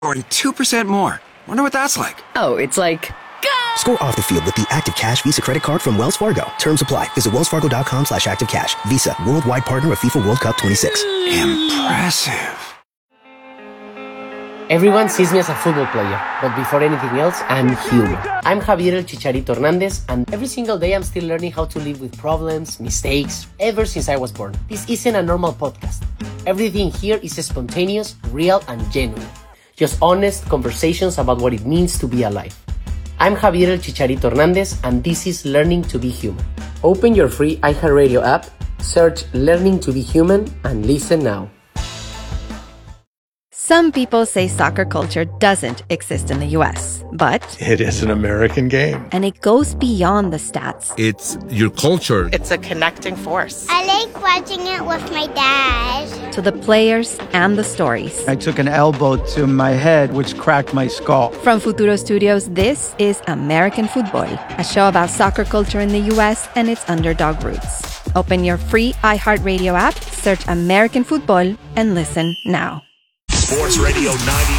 Scoring 2% more. Wonder what that's like. Oh, it's like... Score off the field with the Active Cash Visa credit card from Wells Fargo. Terms apply. Visit wellsfargo.com/activecash. Visa, worldwide partner of FIFA World Cup 26. Impressive. Everyone sees me as a football player, but before anything else, I'm human. I'm Javier El Chicharito Hernandez, and every single day I'm still learning how to live with problems, mistakes, ever since I was born. This isn't a normal podcast. Everything here is spontaneous, real, and genuine. Just honest conversations about what it means to be alive. I'm Javier El Chicharito Hernandez, and this is Learning to Be Human. Open your free iHeartRadio app, search Learning to Be Human, and listen now. Some people say soccer culture doesn't exist in the U.S., but... it is an American game. And it goes beyond the stats. It's your culture. It's a connecting force. I like watching it with my dad. To the players and the stories. I took an elbow to my head, which cracked my skull. From Futuro Studios, this is American Football, a show about soccer culture in the U.S. and its underdog roots. Open your free iHeartRadio app, search American Football, and listen now. Sports Radio 99.1,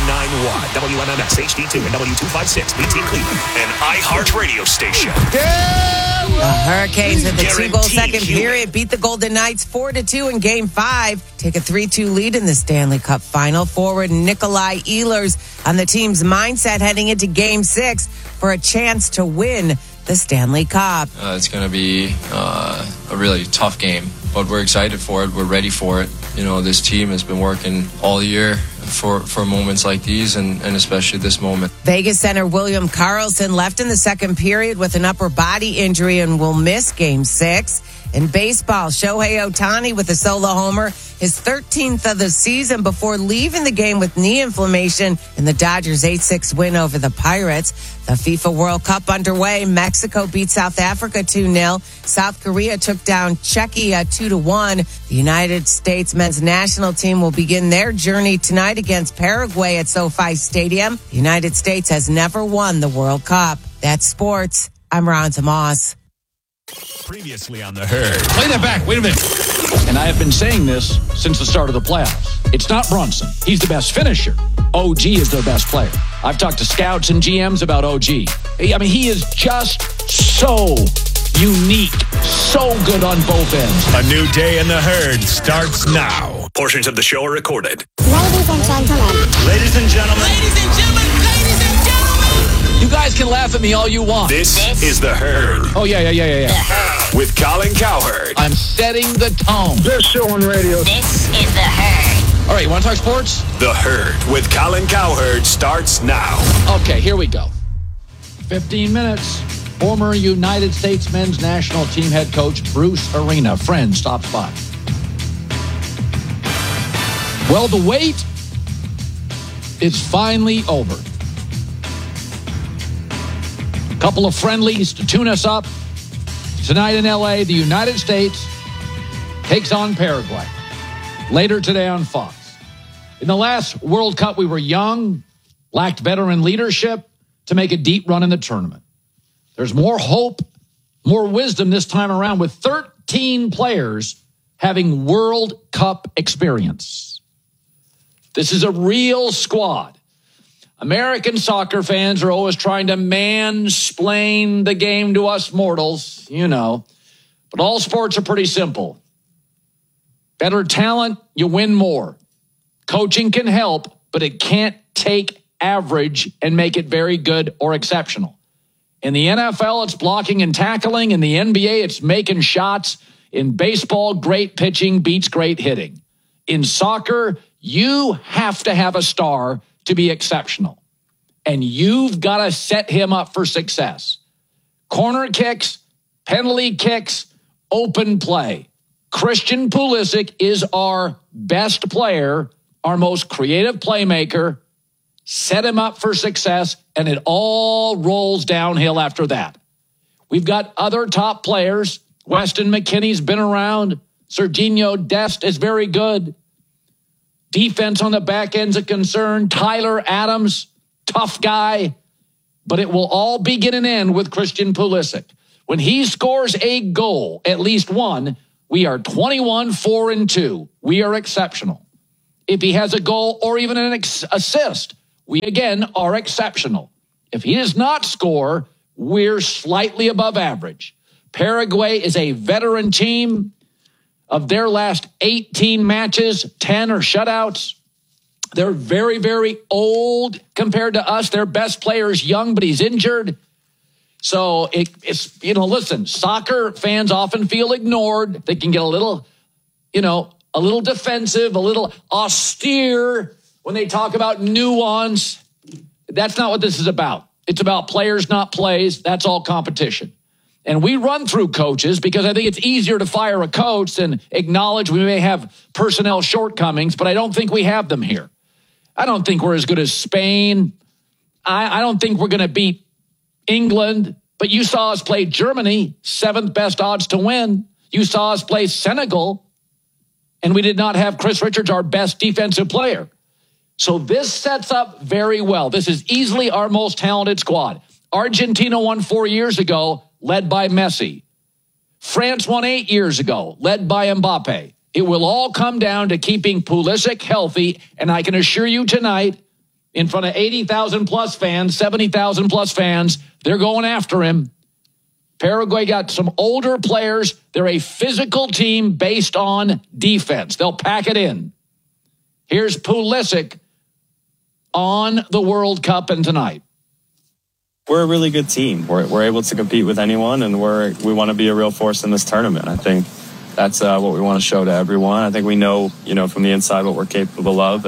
WMMS HD2 and W256 BT Cleveland, an iHeart radio station. The Hurricanes in the two-goal second period beat the Golden Knights 4-2 in Game 5. Take a 3-2 lead in the Stanley Cup final. Forward Nikolai Ehlers on the team's mindset heading into Game 6 for a chance to win the Stanley Cup. It's going to be a really tough game, but we're excited for it. We're ready for it. You know, this team has been working all year for moments like these and especially this moment. Vegas center William Karlsson left in the second period with an upper body injury and will miss Game 6. In baseball, Shohei Ohtani with a solo homer, his 13th of the season before leaving the game with knee inflammation in the Dodgers' 8-6 win over the Pirates. The FIFA World Cup underway. Mexico beat South Africa 2-0. South Korea took down Czechia 2-1. The United States men's national team will begin their journey tonight against Paraguay at SoFi Stadium. The United States has never won the World Cup. That's sports. I'm Ronza Moss. Previously on The Herd. Play that back. Wait a minute. And I have been saying this since the start of the playoffs. It's not Brunson. He's the best finisher. OG is their best player. I've talked to scouts and GMs about OG. I mean, he is just so unique, so good on both ends. A new day in The Herd starts now. Portions of the show are recorded. Ladies and gentlemen. Ladies and gentlemen. Ladies and gentlemen. Ladies and gentlemen. You guys can laugh at me all you want. This is The Herd. Oh, yeah. The Herd. With Colin Cowherd. I'm setting the tone. Best show on radio. This is The Herd. All right, you want to talk sports? The Herd with Colin Cowherd starts now. Okay, here we go. 15 minutes. Former United States men's national team head coach Bruce Arena, friend, stops by. Well, the wait is finally over. A couple of friendlies to tune us up. Tonight in LA, the United States takes on Paraguay. Later today on Fox. In the last World Cup, we were young, lacked veteran leadership to make a deep run in the tournament. There's more hope, more wisdom this time around with 13 players having World Cup experience. This is a real squad. American soccer fans are always trying to mansplain the game to us mortals, you know. But all sports are pretty simple. Better talent, you win more. Coaching can help, but it can't take average and make it very good or exceptional. In the NFL, it's blocking and tackling. In the NBA, it's making shots. In baseball, great pitching beats great hitting. In soccer, you have to have a star to be exceptional. And you've got to set him up for success. Corner kicks, penalty kicks, open play. Christian Pulisic is our best player, our most creative playmaker. Set him up for success, and it all rolls downhill after that. We've got other top players. Weston McKennie's been around. Serginho Dest is very good. Defense on the back end's a concern. Tyler Adams, tough guy. But it will all begin and end with Christian Pulisic. When he scores a goal, at least one, we are 21-4-2. We are exceptional. If he has a goal or even an assist, we, again, are exceptional. If he does not score, we're slightly above average. Paraguay is a veteran team. Of their last 18 matches, 10 are shutouts. They're very, very old compared to us. Their best player is young, but he's injured. So it's, listen, soccer fans often feel ignored. They can get a little defensive, a little austere when they talk about nuance. That's not what this is about. It's about players, not plays. That's all competition. And we run through coaches because I think it's easier to fire a coach than acknowledge we may have personnel shortcomings, but I don't think we have them here. I don't think we're as good as Spain. I don't think we're going to beat England, but you saw us play Germany, 7th best odds to win. You saw us play Senegal, and we did not have Chris Richards, our best defensive player. So this sets up very well. This is easily our most talented squad. Argentina won 4 years ago, led by Messi. France won 8 years ago, led by Mbappe. It will all come down to keeping Pulisic healthy, and I can assure you tonight, in front of 80,000 plus fans, 70,000 plus fans, they're going after him. Paraguay got some older players. They're a physical team based on defense. They'll pack it in. Here's Pulisic on the World Cup and tonight. We're a really good team. We're able to compete with anyone, and we want to be a real force in this tournament. I think that's what we want to show to everyone. I think we know, from the inside what we're capable of.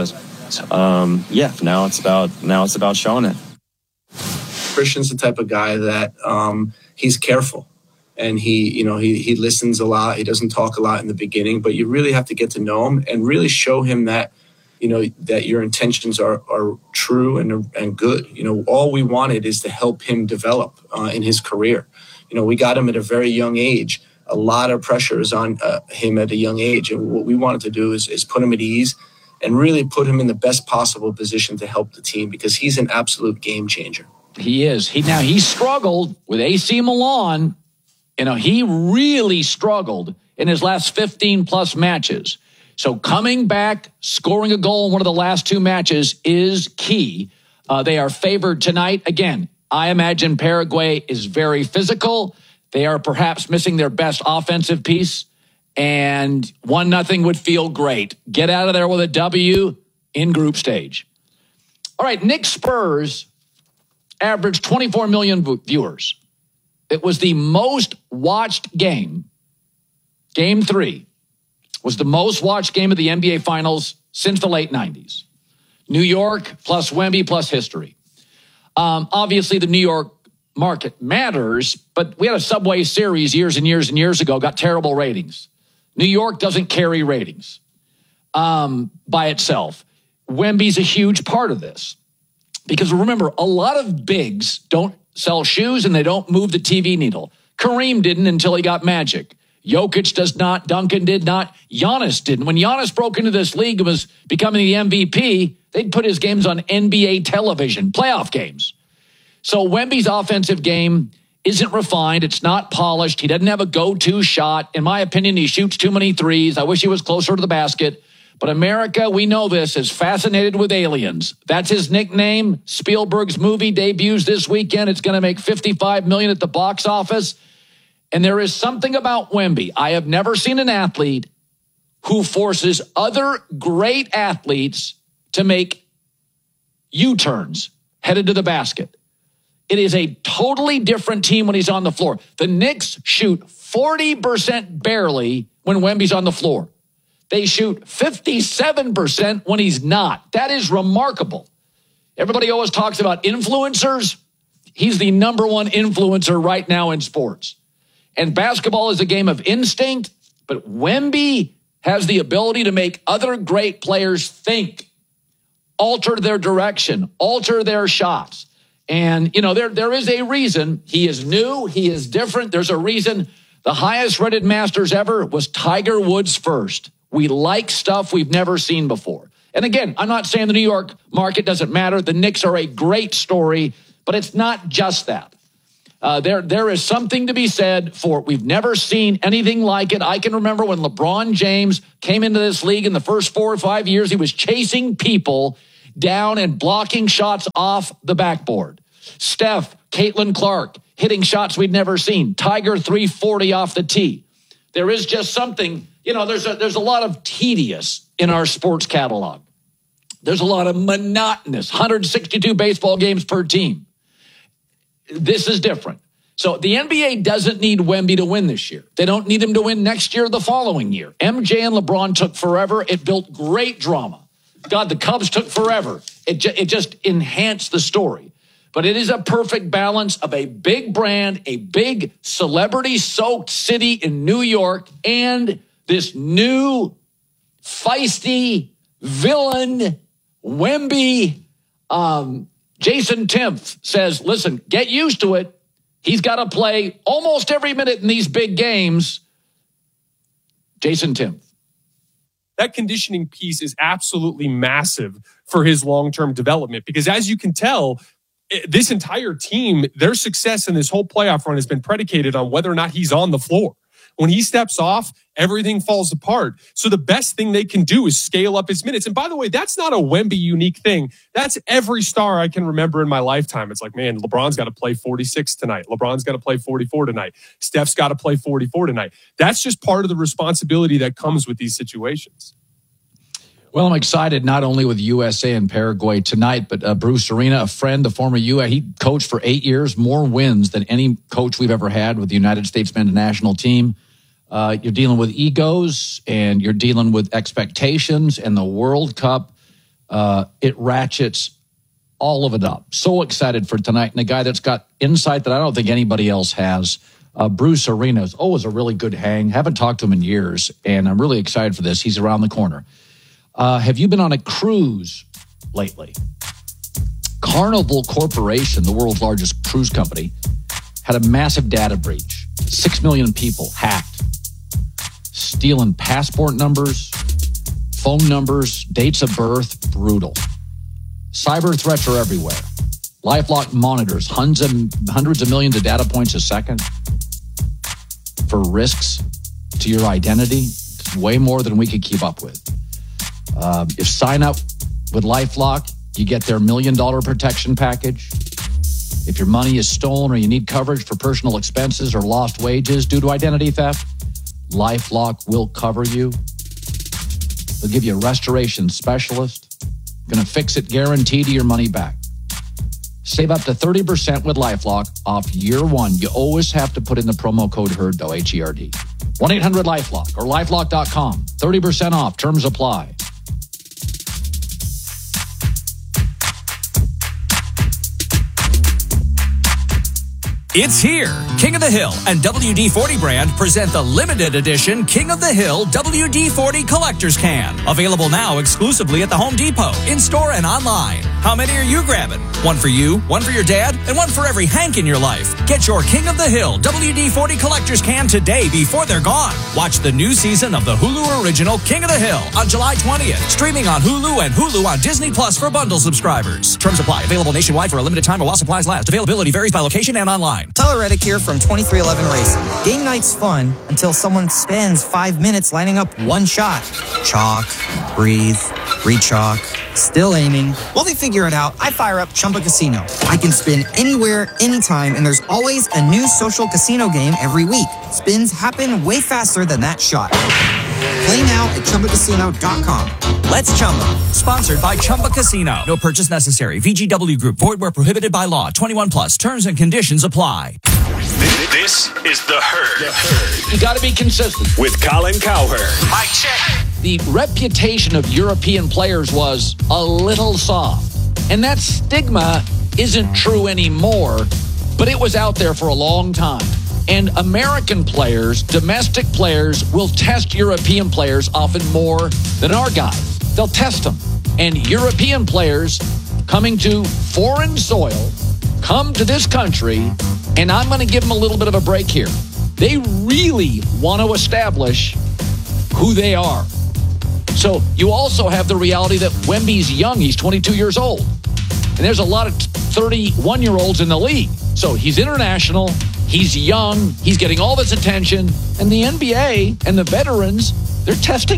Now it's about showing it. Christian's the type of guy that he's careful, and he listens a lot. He doesn't talk a lot in the beginning, but you really have to get to know him and really show him that that your intentions are true and good. All we wanted is to help him develop in his career. We got him at a very young age. A lot of pressure is on him at a young age. And what we wanted to do is put him at ease and really put him in the best possible position to help the team, because he's an absolute game changer. He is. He struggled with AC Milan. He really struggled in his last 15 plus matches. So coming back, scoring a goal in one of the last 2 matches is key. They are favored tonight. Again, I imagine Paraguay is very physical. They are perhaps missing their best offensive piece, and 1-0 would feel great. Get out of there with a W in group stage. All right, Knicks Spurs averaged 24 million viewers. It was the most watched game. Game 3 was the most watched game of the NBA Finals since the late 90s. New York plus Wemby plus history. Obviously, the New York market matters, but we had a Subway Series years and years and years ago, got terrible ratings. New York doesn't carry ratings by itself. Wemby's a huge part of this. Because remember, a lot of bigs don't sell shoes and they don't move the TV needle. Kareem didn't until he got Magic. Jokic does not. Duncan did not. Giannis didn't. When Giannis broke into this league and was becoming the MVP, they'd put his games on NBA television, playoff games. So Wemby's offensive game isn't refined. It's not polished. He doesn't have a go-to shot. In my opinion, he shoots too many threes. I wish he was closer to the basket. But America, we know this, is fascinated with aliens. That's his nickname. Spielberg's movie debuts this weekend. It's going to make $55 million at the box office. And there is something about Wemby. I have never seen an athlete who forces other great athletes to make U-turns headed to the basket. It is a totally different team when he's on the floor. The Knicks shoot 40% barely when Wemby's on the floor. They shoot 57% when he's not. That is remarkable. Everybody always talks about influencers. He's the number one influencer right now in sports. And basketball is a game of instinct, but Wemby has the ability to make other great players think, alter their direction, alter their shots. And, there is a reason. He is new. He is different. There's a reason the highest rated Masters ever was Tiger Woods first. We like stuff we've never seen before. And again, I'm not saying the New York market doesn't matter. The Knicks are a great story, but it's not just that. There is something to be said for we've never seen anything like it. I can remember when LeBron James came into this league in the first 4 or 5 years, he was chasing people down and blocking shots off the backboard. Steph, Caitlin Clark, hitting shots we'd never seen. Tiger 340 off the tee. There is just something, there's a lot of tedious in our sports catalog. There's a lot of monotonous, 162 baseball games per team. This is different. So the NBA doesn't need Wemby to win this year. They don't need him to win next year or the following year. MJ and LeBron took forever. It built great drama. God, the Cubs took forever. It just enhanced the story. But it is a perfect balance of a big brand, a big celebrity-soaked city in New York, and this new feisty villain, Wemby. Jason Timpf says, listen, get used to it. He's got to play almost every minute in these big games. Jason Timpf. That conditioning piece is absolutely massive for his long-term development because as you can tell, this entire team, their success in this whole playoff run has been predicated on whether or not he's on the floor. When he steps off, everything falls apart. So the best thing they can do is scale up his minutes. And by the way, that's not a Wemby unique thing. That's every star I can remember in my lifetime. It's like, man, LeBron's got to play 46 tonight. LeBron's got to play 44 tonight. Steph's got to play 44 tonight. That's just part of the responsibility that comes with these situations. Well, I'm excited not only with USA and Paraguay tonight, but Bruce Arena, a friend, the former U.S. He coached for 8 years, more wins than any coach we've ever had with the United States men's national team. You're dealing with egos and you're dealing with expectations, and the World Cup, it ratchets all of it up. So excited for tonight. And a guy that's got insight that I don't think anybody else has. Bruce Arena is always a really good hang. Haven't talked to him in years, and I'm really excited for this. He's around the corner. Have you been on a cruise lately? Carnival Corporation, the world's largest cruise company, had a massive data breach. 6 million people hacked, stealing passport numbers, phone numbers, dates of birth. Brutal. Cyber threats are everywhere. LifeLock monitors hundreds of millions of data points a second for risks to your identity. It's way more than we could keep up with. If sign up with LifeLock, you get their $1 million protection package. If your money is stolen or you need coverage for personal expenses or lost wages due to identity theft, LifeLock will cover you. They'll give you a restoration specialist. Going to fix it, guaranteed your money back. Save up to 30% with LifeLock off year one. You always have to put in the promo code HERD, though, H-E-R-D. 1-800-LifeLock or LifeLock.com. 30% off. Terms apply. It's here. King of the Hill and WD-40 brand present the limited edition King of the Hill WD-40 Collector's Can. Available now exclusively at the Home Depot, in-store and online. How many are you grabbing? One for you, one for your dad, and one for every Hank in your life. Get your King of the Hill WD-40 Collector's Can today before they're gone. Watch the new season of the Hulu original King of the Hill on July 20th. Streaming on Hulu and Hulu on Disney Plus for bundle subscribers. Terms apply. Available nationwide for a limited time while supplies last. Availability varies by location and online. Tyler Reddick here from 2311 Racing. Game night's fun until someone spends 5 minutes lining up one shot. Chalk, breathe, re-chalk, still aiming. While they figure it out, I fire up Chumba Casino. I can spin anywhere, anytime, and there's always a new social casino game every week. Spins happen way faster than that shot. Play now at ChumbaCasino.com. Let's Chumba. Sponsored by Chumba Casino. No purchase necessary. VGW Group. Void where prohibited by law. 21 plus. Terms and conditions apply. This is The Herd. You got to be consistent. With Colin Cowherd. Mic check. The reputation of European players was a little soft. And that stigma isn't true anymore, but it was out there for a long time. And American players, domestic players, will test European players often more than our guys. They'll test them. And European players coming to foreign soil come to this country, and I'm going to give them a little bit of a break here. They really want to establish who they are. So you also have the reality that Wemby's young. He's 22 years old. And there's a lot of 31-year-olds in the league. So he's international. He's young. He's getting all this attention. And the NBA and the veterans, they're testing him.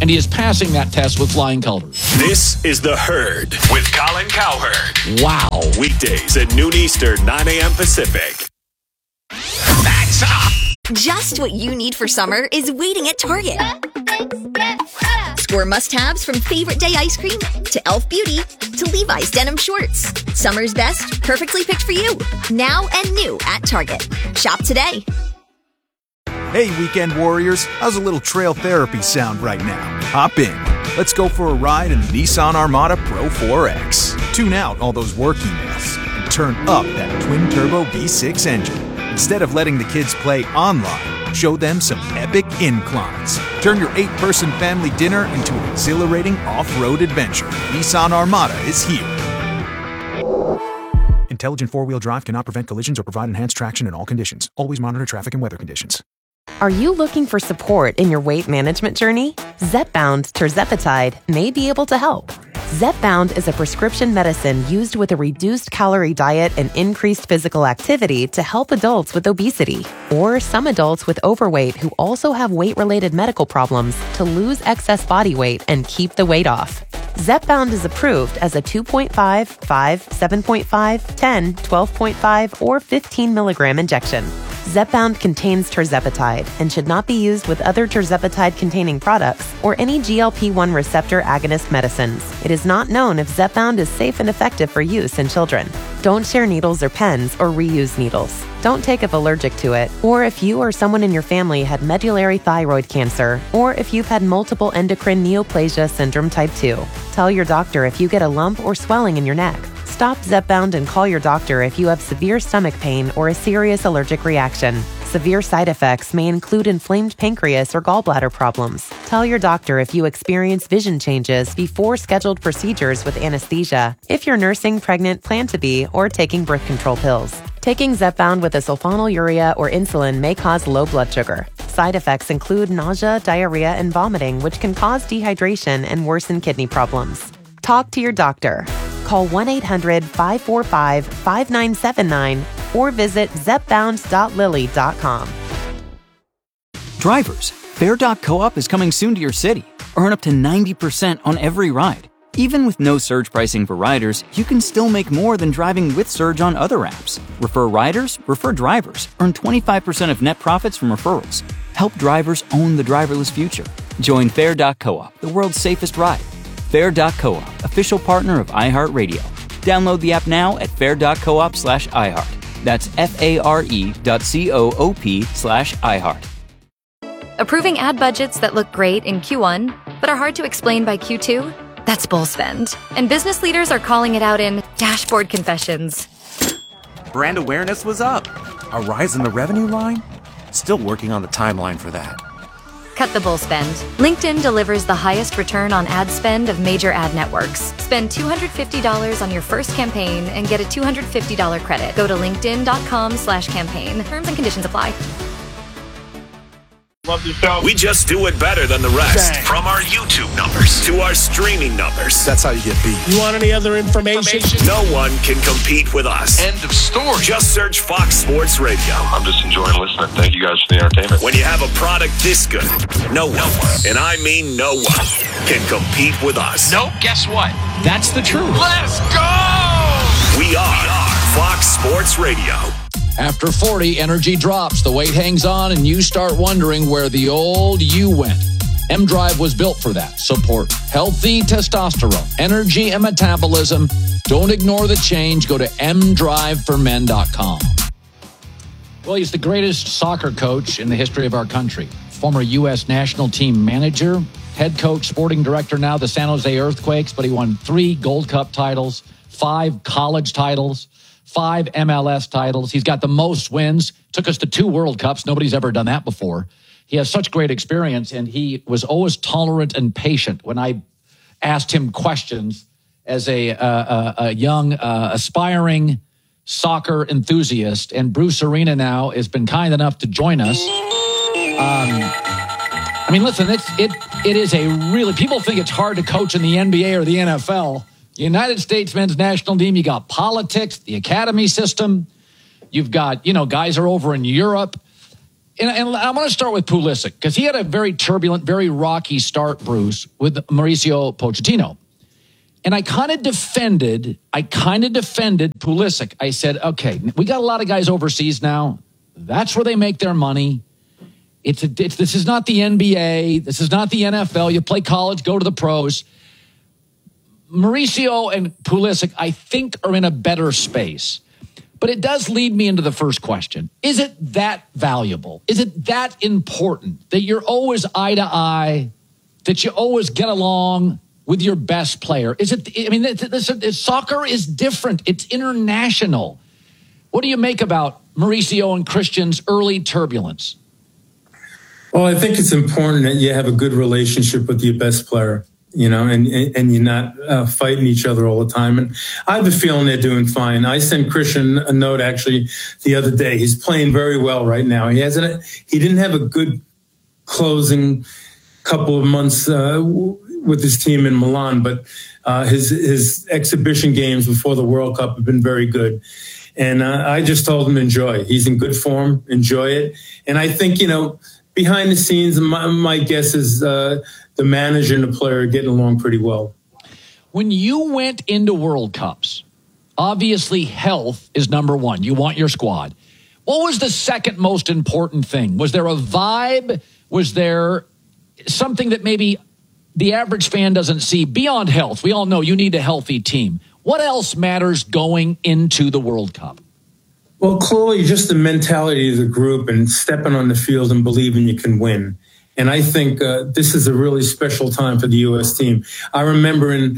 and he is passing that test with flying colors. This is The Herd with Colin Cowherd. Wow. Weekdays at noon Eastern, 9 a.m. Pacific. That's up. Just what you need for summer is waiting at Target. Score must-haves from Favorite Day ice cream to Elf Beauty to Levi's denim shorts. Summer's best, perfectly picked for you. Now and new at Target. Shop today. Hey, weekend warriors. How's a little trail therapy sound right now? Hop in. Let's go for a ride in the Nissan Armada Pro 4X. Tune out all those work emails and turn up that twin-turbo V6 engine. Instead of letting the kids play online, show them some epic inclines. Turn your 8-person family dinner into an exhilarating off-road adventure. Nissan Armada is here. Intelligent four-wheel drive cannot prevent collisions or provide enhanced traction in all conditions. Always monitor traffic and weather conditions. Are you looking for support in your weight management journey? Zepbound tirzepatide may be able to help. Zepbound is a prescription medicine used with a reduced calorie diet and increased physical activity to help adults with obesity or some adults with overweight who also have weight-related medical problems to lose excess body weight and keep the weight off. Zepbound is approved as a 2.5, 5, 7.5, 10, 12.5, or 15 milligram injection. Zepbound contains tirzepatide and should not be used with other tirzepatide-containing products or any GLP-1 receptor agonist medicines. It is not known if Zepbound is safe and effective for use in children. Don't share needles or pens or reuse needles. Don't take if allergic to it, or if you or someone in your family had medullary thyroid cancer, or if you've had multiple endocrine neoplasia syndrome type 2. Tell your doctor if you get a lump or swelling in your neck. Stop Zepbound and call your doctor if you have severe stomach pain or a serious allergic reaction. Severe side effects may include inflamed pancreas or gallbladder problems. Tell your doctor if you experience vision changes before scheduled procedures with anesthesia, if you're nursing, pregnant, plan to be, or taking birth control pills. Taking Zepbound with a sulfonylurea or insulin may cause low blood sugar. Side effects include nausea, diarrhea, and vomiting, which can cause dehydration and worsen kidney problems. Talk to your doctor. Call 1-800-545-5979 or visit zepbound.lilly.com. Drivers, Fair.coop is coming soon to your city. Earn up to 90% on every ride. Even with no surge pricing for riders, you can still make more than driving with Surge on other apps. Refer riders, refer drivers. Earn 25% of net profits from referrals. Help drivers own the driverless future. Join Fair.coop, the world's safest ride. Fair.coop, official partner of iHeartRadio. Download the app now at fair.coop/iHeart. That's FARE.coop/iHeart. Approving ad budgets that look great in Q1, but are hard to explain by Q2? That's bull spend. And business leaders are calling it out in dashboard confessions. Brand awareness was up. A rise in the revenue line? Still working on the timeline for that. Cut the bull spend. LinkedIn delivers the highest return on ad spend of major ad networks. Spend $250 on your first campaign and get a $250 credit. Go to linkedin.com/campaign. Terms and conditions apply. Love the show. We just do it better than the rest. Dang. From our YouTube numbers to our streaming numbers. That's how you get beat. You want any other information? No one can compete with us. End of story. Just search Fox Sports Radio. I'm just enjoying listening. Thank you guys for the entertainment. When you have a product this good, no one, and I mean no one, can compete with us. Nope, guess what? That's the truth. Let's go! We are Fox Sports Radio. After 40, energy drops, the weight hangs on, and you start wondering where the old you went. M-Drive was built for that. Support healthy testosterone, energy, and metabolism. Don't ignore the change. Go to mdriveformen.com. Well, he's the greatest soccer coach in the history of our country. Former U.S. national team manager, head coach, sporting director now, the San Jose Earthquakes, but he won 3 Gold Cup titles, 5 college titles, 5 MLS titles. He's got the most wins. Took us to 2 World Cups. Nobody's ever done that before. He has such great experience, and he was always tolerant and patient when I asked him questions as a young, aspiring soccer enthusiast. And Bruce Arena now has been kind enough to join us. I mean, listen, it is a really, people think it's hard to coach in the NBA or the NFL. United States men's national team, you got politics, the academy system. You've got, guys are over in Europe. And I'm going to start with Pulisic because he had a very turbulent, very rocky start, Bruce, with Mauricio Pochettino. And I kind of defended Pulisic. I said, okay, we got a lot of guys overseas now. That's where they make their money. This is not the NBA. This is not the NFL. You play college, go to the pros. Mauricio and Pulisic, I think, are in a better space. But it does lead me into the first question. Is it that valuable? Is it that important that you're always eye to eye, that you always get along with your best player? Soccer is different. It's international. What do you make about Mauricio and Christian's early turbulence? Well, I think it's important that you have a good relationship with your best player, and you're not fighting each other all the time. And I have a feeling they're doing fine. I sent Christian a note actually the other day. He's playing very well right now. He didn't have a good closing couple of months with his team in Milan, but his exhibition games before the World Cup have been very good. And I just told him enjoy. He's in good form. Enjoy it. And I think, behind the scenes, my guess is the manager and the player are getting along pretty well. When you went into World Cups, obviously health is number one. You want your squad. What was the second most important thing? Was there a vibe? Was there something that maybe the average fan doesn't see beyond health? We all know you need a healthy team. What else matters going into the World Cup? Well, clearly just the mentality of the group and stepping on the field and believing you can win. And I think this is a really special time for the U.S. team. I remember in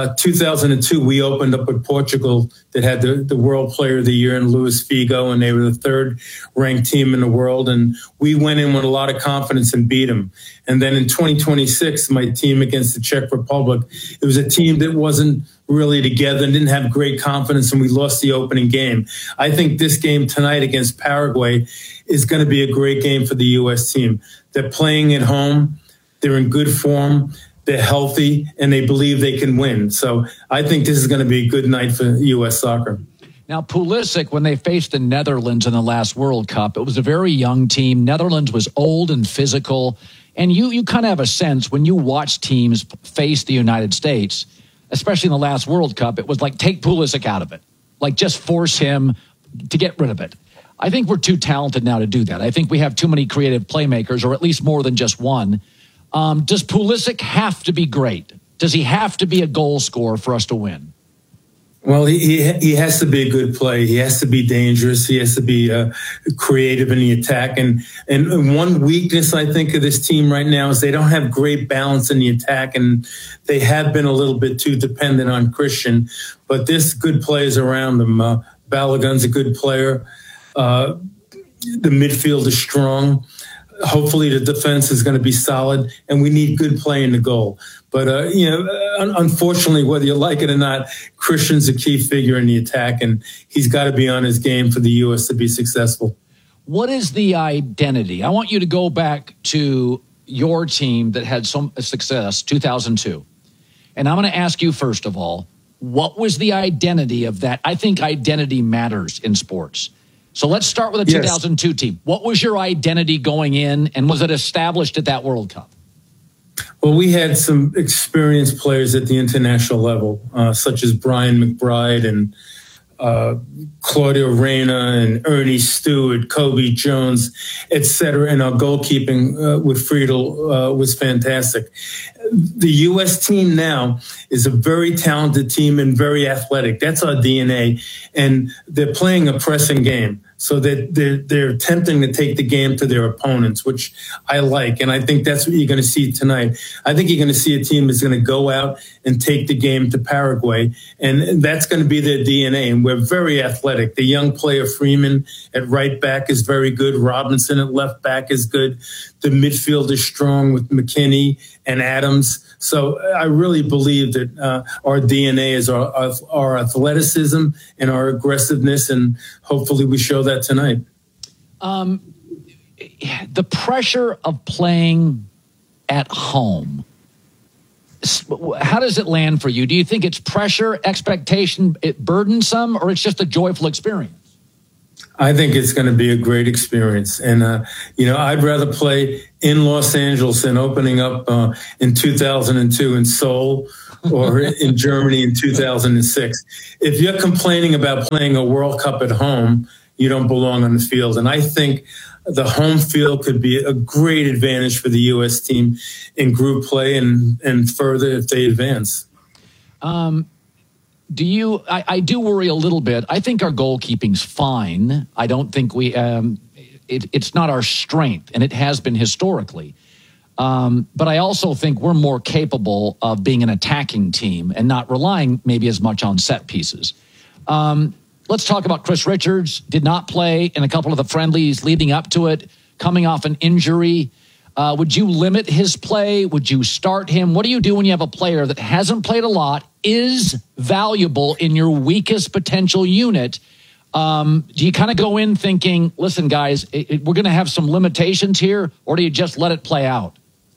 2002, we opened up with Portugal that had the World Player of the Year in Luis Figo, and they were the third-ranked team in the world. And we went in with a lot of confidence and beat them. And then in 2026, my team against the Czech Republic, it was a team that wasn't really together and didn't have great confidence, and we lost the opening game. I think this game tonight against Paraguay is going to be a great game for the U.S. team. They're playing at home. They're in good form. They're healthy, and they believe they can win. So I think this is going to be a good night for U.S. soccer. Now, Pulisic, when they faced the Netherlands in the last World Cup, it was a very young team. Netherlands was old and physical. And you kind of have a sense when you watch teams face the United States, especially in the last World Cup, it was like take Pulisic out of it. Like just force him to get rid of it. I think we're too talented now to do that. I think we have too many creative playmakers, or at least more than just one. Does Pulisic have to be great? Does he have to be a goal scorer for us to win? Well, he has to be a good play. He has to be dangerous. He has to be creative in the attack. And one weakness, I think, of this team right now is they don't have great balance in the attack, and they have been a little bit too dependent on Christian. But there's good players around them. Balogun's a good player. The midfield is strong. Hopefully the defense is going to be solid, and we need good play in the goal. But, unfortunately, whether you like it or not, Christian's a key figure in the attack, and he's got to be on his game for the U.S. to be successful. What is the identity? I want you to go back to your team that had some success, 2002. And I'm going to ask you, first of all, what was the identity of that? I think identity matters in sports. So let's start with the 2002 team. What was your identity going in, and was it established at that World Cup? Well, we had some experienced players at the international level, such as Brian McBride and Claudio Reyna and Ernie Stewart, Kobe Jones, etc. And our goalkeeping with Friedel was fantastic. The U.S. team now is a very talented team and very athletic. That's our DNA. And they're playing a pressing game. So that they're attempting to take the game to their opponents, which I like. And I think that's what you're going to see tonight. I think you're going to see a team that's going to go out and take the game to Paraguay. And that's going to be their DNA. And we're very athletic. The young player Freeman at right back is very good. Robinson at left back is good. The midfield is strong with McKinney and Adams. So I really believe that our DNA is our athleticism and our aggressiveness, and hopefully we show that tonight. The pressure of playing at home, how does it land for you? Do you think it's pressure, expectation, it burdensome, or it's just a joyful experience? I think it's going to be a great experience. And, I'd rather play in Los Angeles than opening up in 2002 in Seoul or in Germany in 2006. If you're complaining about playing a World Cup at home, you don't belong on the field. And I think the home field could be a great advantage for the U.S. team in group play and further if they advance. I do worry a little bit. I think our goalkeeping's fine. I don't think it's not our strength, and it has been historically. But I also think we're more capable of being an attacking team and not relying maybe as much on set pieces. Let's talk about Chris Richards. Did not play in a couple of the friendlies leading up to it, coming off an injury. Would you limit his play? Would you start him? What do you do when you have a player that hasn't played a lot, is valuable in your weakest potential unit? Do you kind of go in thinking, listen, guys, we're going to have some limitations here, or do you just let it play out?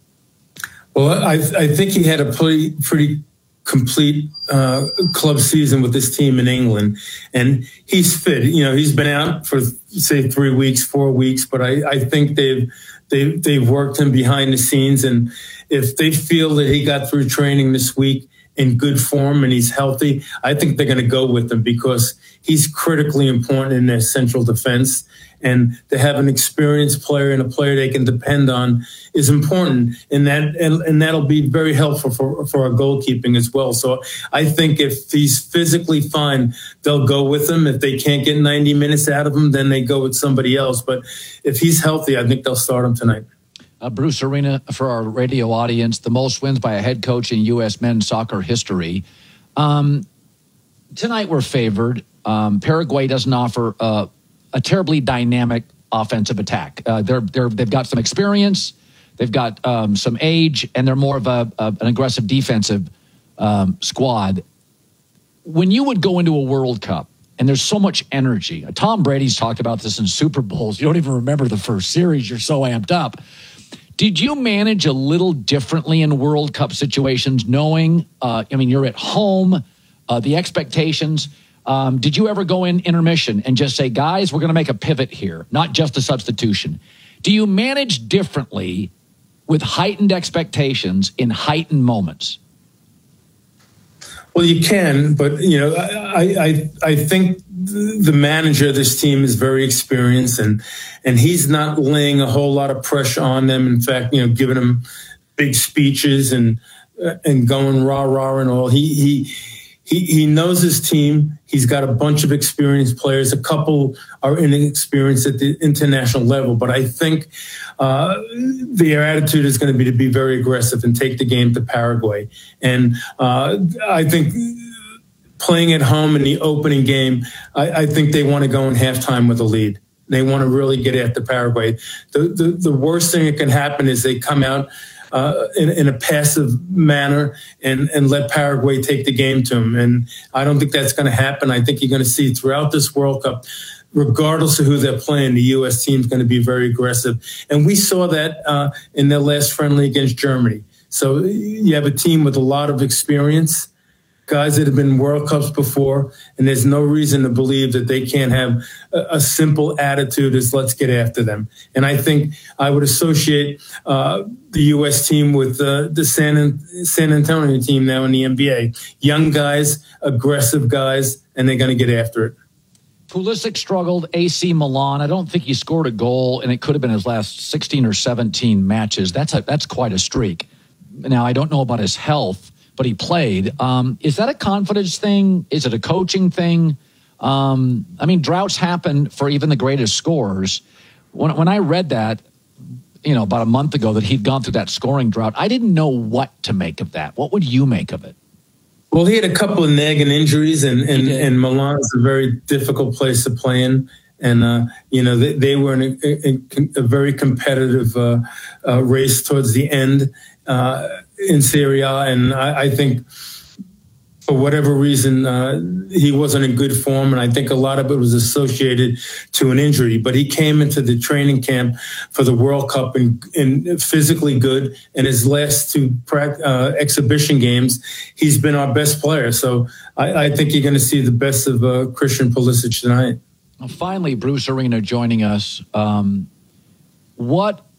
Well, I think he had a pretty complete club season with this team in England, and he's fit. He's been out for, say, 3 weeks, 4 weeks, but I think they've worked him behind the scenes, and if they feel that he got through training this week in good form and he's healthy, I think they're going to go with him because he's critically important in their central defense. And to have an experienced player and a player they can depend on is important. And that'll be very helpful for our goalkeeping as well. So I think if he's physically fine, they'll go with him. If they can't get 90 minutes out of him, then they go with somebody else. But if he's healthy, I think they'll start him tonight. Bruce Arena, for our radio audience, the most wins by a head coach in U.S. men's soccer history. Tonight we're favored. Paraguay doesn't offer a terribly dynamic offensive attack. They've got some experience, they've got some age, and they're more of an aggressive defensive squad. When you would go into a World Cup, and there's so much energy. Tom Brady's talked about this in Super Bowls. You don't even remember the first series. You're so amped up. Did you manage a little differently in World Cup situations, knowing, you're at home, the expectations? Did you ever go in intermission and just say, guys, we're going to make a pivot here, not just a substitution? Do you manage differently with heightened expectations in heightened moments? Well, you can, but, I think the manager of this team is very experienced and he's not laying a whole lot of pressure on them. In fact, giving them big speeches and going rah-rah and all. He knows his team. He's got a bunch of experienced players. A couple are inexperienced at the international level. But I think their attitude is going to be very aggressive and take the game to Paraguay. And I think playing at home in the opening game, I think they want to go in halftime with a lead. They want to really get after Paraguay. The worst thing that can happen is they come out in a passive manner and let Paraguay take the game to them. And I don't think that's going to happen. I think you're going to see throughout this World Cup, regardless of who they're playing, the U.S. team is going to be very aggressive. And we saw that in their last friendly against Germany. So you have a team with a lot of experience, guys that have been World Cups before, and there's no reason to believe that they can't have a simple attitude as let's get after them. And I think I would associate the U.S. team with the San Antonio team now in the NBA. Young guys, aggressive guys, and they're going to get after it. Pulisic struggled, AC Milan. I don't think he scored a goal, and it could have been his last 16 or 17 matches. That's quite a streak. Now, I don't know about his health, but he played. Is that a confidence thing? Is it a coaching thing? Droughts happen for even the greatest scorers. When I read that, about a month ago, that he'd gone through that scoring drought, I didn't know what to make of that. What would you make of it? Well, he had a couple of nagging injuries, and Milan is a very difficult place to play in. And, they were in a very competitive race towards the end in Serie A. And I think for whatever reason, he wasn't in good form. And I think a lot of it was associated to an injury. But he came into the training camp for the World Cup and physically good. And his last two exhibition games, he's been our best player. So I think you're going to see the best of Christian Pulisic tonight. Finally, Bruce Arena joining us. What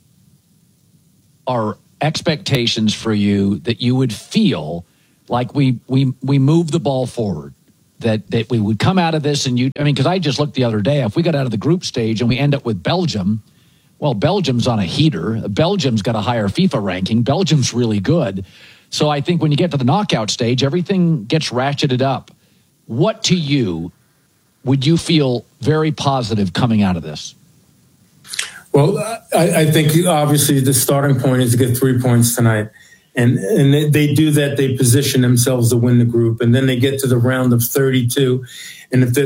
are expectations for you that you would feel like we move the ball forward? That we would come out of this and because I just looked the other day, if we got out of the group stage and we end up with Belgium, well, Belgium's on a heater. Belgium's got a higher FIFA ranking. Belgium's really good. So I think when you get to the knockout stage, everything gets ratcheted up. What to you would you feel very positive coming out of this? Well, I think obviously the starting point is to get 3 points tonight. And they do that. They position themselves to win the group, and then they get to the round of 32. And if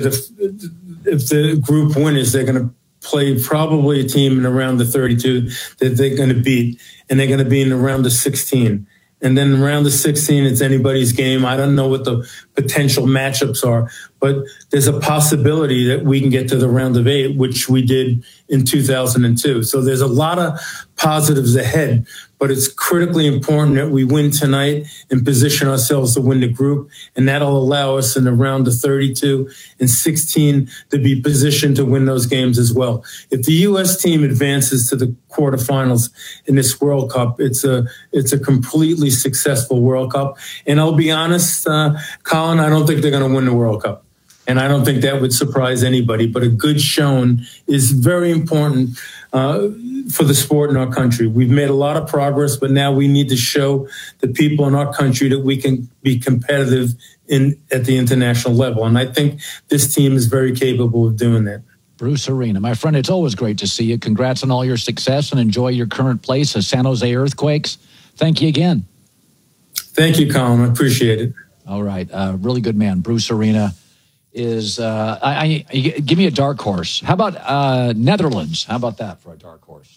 the group winners, they're going to play probably a team in the round of 32 that they're going to beat, and they're going to be in the round of 16. And then round of 16, it's anybody's game. I don't know what the potential matchups are, but there's a possibility that we can get to the round of 8, which we did in 2002. So there's a lot of positives ahead, but it's critically important that we win tonight and position ourselves to win the group. And that'll allow us in the round of 32 and 16 to be positioned to win those games as well. If the U.S. team advances to the quarterfinals in this World Cup, it's a completely successful World Cup. And I'll be honest, Colin, I don't think they're going to win the World Cup. And I don't think that would surprise anybody, but a good showing is very important for the sport in our country. We've made a lot of progress, but now we need to show the people in our country that we can be competitive at the international level. And I think this team is very capable of doing that. Bruce Arena, my friend, it's always great to see you. Congrats on all your success and enjoy your current place, the San Jose Earthquakes. Thank you again. Thank you, Colin. I appreciate it. All right. Really good man. Bruce Arena is, give me a dark horse. How about Netherlands? How about that for a dark horse?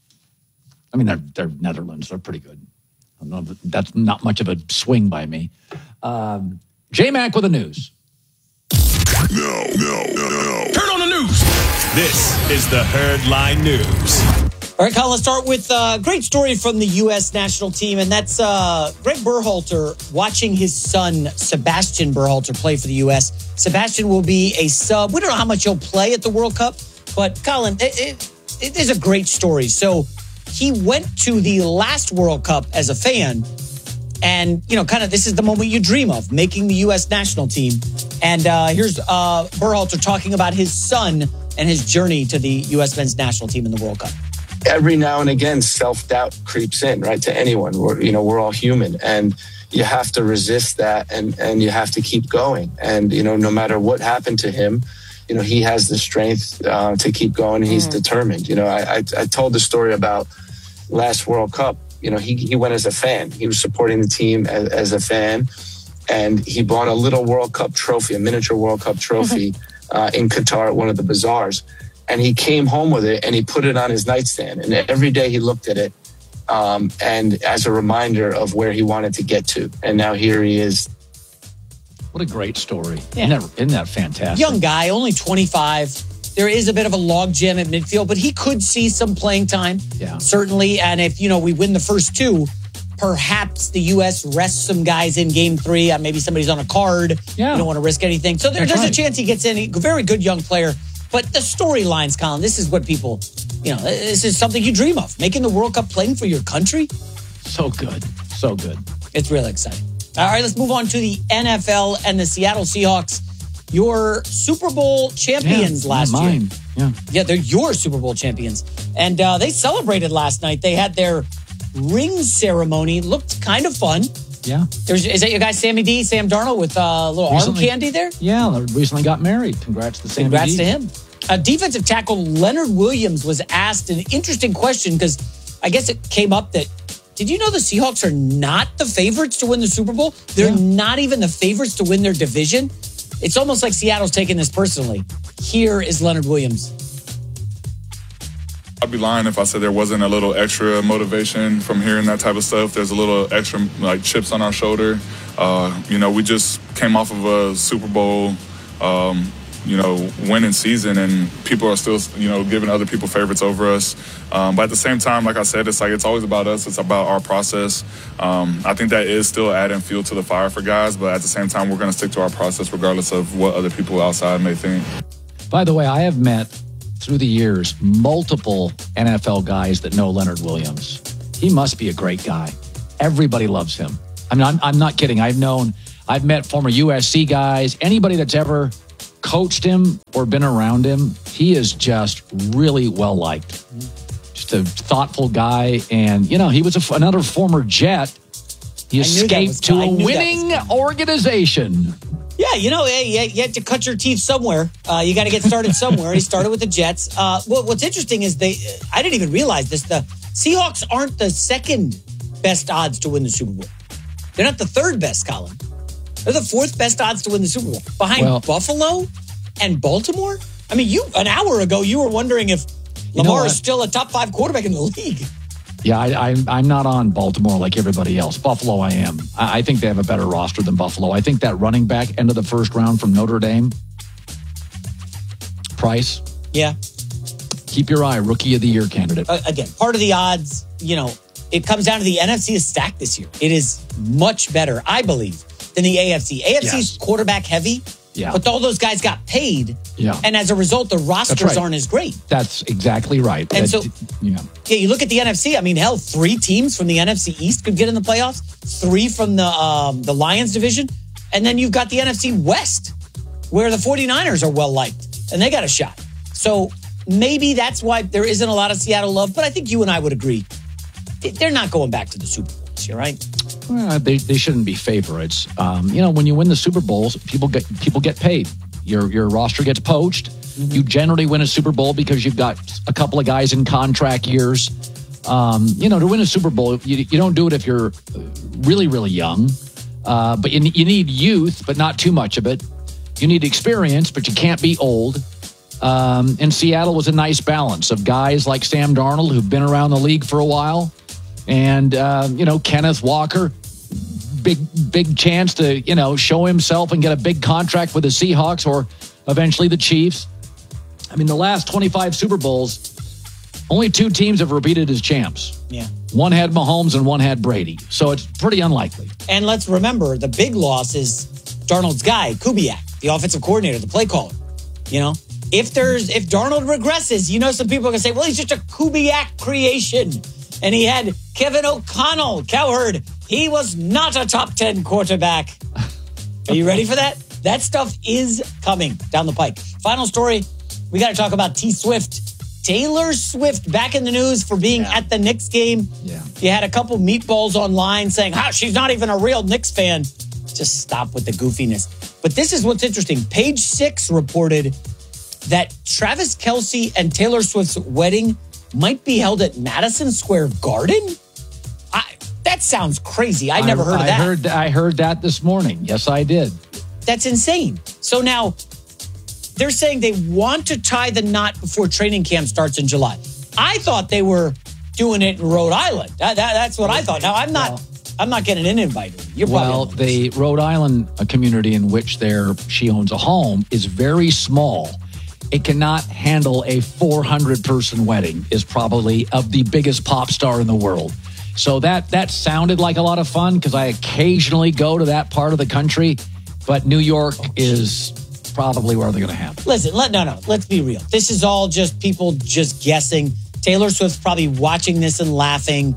I mean, they're Netherlands. They're pretty good. That's not much of a swing by me. J-Mac with the news. No. Turn on the news. This is the Herdline News. All right, Colin, let's start with a great story from the U.S. national team, and that's Greg Berhalter watching his son, Sebastian Berhalter, play for the U.S. Sebastian will be a sub. We don't know how much he'll play at the World Cup, but Colin, it is a great story. So he went to the last World Cup as a fan, and, kind of this is the moment you dream of, making the U.S. national team. And here's Berhalter talking about his son and his journey to the U.S. men's national team in the World Cup. Every now and again, self-doubt creeps in, right, to anyone. We're all human, and you have to resist that, and you have to keep going. And, no matter what happened to him, he has the strength to keep going. And he's determined. I told the story about last World Cup. He went as a fan. He was supporting the team as a fan, and he bought a little World Cup trophy, a miniature World Cup trophy in Qatar at one of the bazaars. And he came home with it and he put it on his nightstand. And every day he looked at it and as a reminder of where he wanted to get to. And now here he is. What a great story. Yeah. Isn't that fantastic? Young guy, only 25. There is a bit of a logjam at midfield, but he could see some playing time. Yeah. Certainly. And if, we win the first two, perhaps the U.S. rests some guys in game 3. Maybe somebody's on a card. Yeah. You don't want to risk anything. So there's a chance he gets in. A very good young player. But the storylines, Colin, this is what people, this is something you dream of. Making the World Cup, playing for your country. So good. So good. It's really exciting. All right, let's move on to the NFL and the Seattle Seahawks. Your Super Bowl champions last year. Yeah, they're your Super Bowl champions. And they celebrated last night. They had their ring ceremony. Looked kind of fun. Yeah. Is that your guy, Sam Darnold, with a little arm candy there? Yeah, recently got married. Congrats to Sammy Congrats D. to him. Defensive tackle Leonard Williams was asked an interesting question because I guess it came up that, did you know the Seahawks are not the favorites to win the Super Bowl? They're not even the favorites to win their division. It's almost like Seattle's taking this personally. Here is Leonard Williams. I'd be lying if I said there wasn't a little extra motivation from hearing that type of stuff. There's a little extra chips on our shoulder. We just came off of a Super Bowl, winning season, and people are still, giving other people favorites over us. But at the same time, like I said, it's always about us. It's about our process. I think that is still adding fuel to the fire for guys. But at the same time, we're going to stick to our process regardless of what other people outside may think. By the way, I have met through the years multiple NFL guys that know Leonard Williams. He must be a great guy. Everybody loves him. I mean, I'm not kidding. I've met former USC guys, anybody that's ever coached him or been around him. He is just really well liked. Just a thoughtful guy. And, you know, he was another former Jet. He escaped to a winning organization. Yeah, you know, you had to cut your teeth somewhere. You got to get started somewhere. He started with the Jets. What's interesting is I didn't even realize this. The Seahawks aren't the second best odds to win the Super Bowl. They're not the third best, Colin. They're the fourth best odds to win the Super Bowl. Behind Buffalo and Baltimore? I mean, an hour ago, you were wondering if Lamar is still a top 5 quarterback in the league. Yeah, I'm not on Baltimore like everybody else. Buffalo, I am. I think they have a better roster than Buffalo. I think that running back end of the first round from Notre Dame, Price. Yeah. Keep your eye, Rookie of the Year candidate. Again, part of the odds, you know, it comes down to the NFC is stacked this year. It is much better, I believe, than the AFC. AFC's quarterback heavy. Yeah. But all those guys got paid. Yeah. And as a result, the rosters aren't as great. That's exactly right. And you look at the NFC. I mean, hell, 3 teams from the NFC East could get in the playoffs. 3 from the Lions division. And then you've got the NFC West, where the 49ers are well liked. And they got a shot. So maybe that's why there isn't a lot of Seattle love. But I think you and I would agree. They're not going back to the Super Bowl this year, right? Well, they shouldn't be favorites. You know, when you win the Super Bowls, people get paid. Your roster gets poached. Mm-hmm. You generally win a Super Bowl because you've got a couple of guys in contract years. You know, to win a Super Bowl, you don't do it if you're really, really young. But you need youth, but not too much of it. You need experience, but you can't be old. And Seattle was a nice balance of guys like Sam Darnold, who've been around the league for a while. And, you know, Kenneth Walker, big chance to, you know, show himself and get a big contract with the Seahawks or eventually the Chiefs. I mean, the last 25 Super Bowls, only 2 teams have repeated as champs. Yeah. One had Mahomes and one had Brady. So it's pretty unlikely. And let's remember, the big loss is Darnold's guy, Kubiak, the offensive coordinator, the play caller. You know, if Darnold regresses, you know, some people are going to say, well, he's just a Kubiak creation. And he had Kevin O'Connell, Cowherd. He was not a top 10 quarterback. Are you ready for that? That stuff is coming down the pike. Final story, we got to talk about T Swift. Taylor Swift back in the news for being at the Knicks game. Yeah. You had a couple meatballs online saying, she's not even a real Knicks fan. Just stop with the goofiness. But this is what's interesting. Page 6 reported that Travis Kelce and Taylor Swift's wedding might be held at Madison Square Garden? That sounds crazy. I never heard of that. I heard that this morning. Yes, I did. That's insane. So now they're saying they want to tie the knot before training camp starts in July. I thought they were doing it in Rhode Island. That's what I thought. Now, I'm not getting an invite. The Rhode Island community in which she owns a home is very small. It cannot handle a 400-person wedding, is probably of the biggest pop star in the world. So that sounded like a lot of fun because I occasionally go to that part of the country, but New York is probably where they're going to happen. Listen, let's be real. This is all just people just guessing. Taylor Swift's probably watching this and laughing.